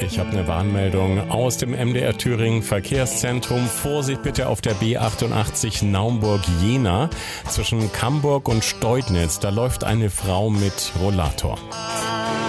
Ich habe eine Warnmeldung aus dem MDR Thüringen Verkehrszentrum. Vorsicht bitte auf der B88 Naumburg-Jena zwischen Camburg und Steudnitz. Da läuft eine Frau mit Rollator.